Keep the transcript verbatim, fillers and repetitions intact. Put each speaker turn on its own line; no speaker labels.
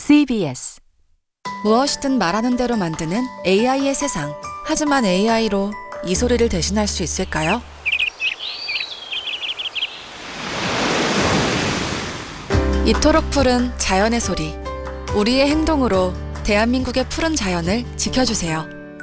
씨비에스
무엇이든 말하는 대로 만드는 에이아이의 세상. 하지만 에이아이로 이 소리를 대신할 수 있을까요? 이토록 푸른 자연의 소리. 우리의 행동으로 대한민국의 푸른 자연을 지켜주세요.